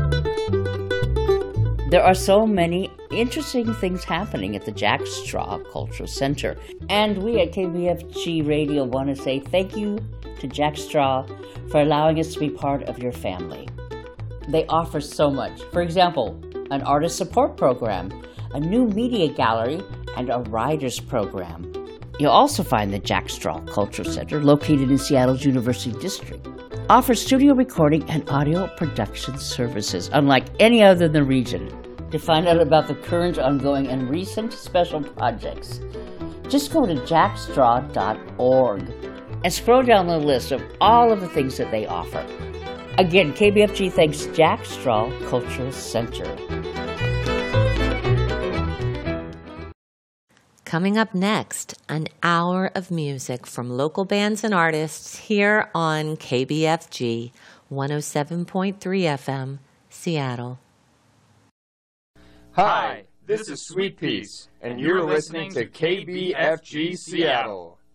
There are so many interesting things happening at the Jack Straw Cultural Center. And we at KBFG Radio want to say thank you to Jack Straw for allowing us to be part of your family. They offer so much. For example, an artist support program, a new media gallery, and a writers program. You'll also find the Jack Straw Cultural Center, located in Seattle's University District, offers studio recording and audio production services unlike any other in the region. To find out about the current, ongoing, and recent special projects, just go to jackstraw.org and scroll down the list of all of the things that they offer. Again, KBFG thanks Jack Straw Cultural Center. Coming up next, an hour of music from local bands and artists here on KBFG 107.3 FM, Seattle. Hi, this is Sweet Peace, and you're listening to KBFG Seattle.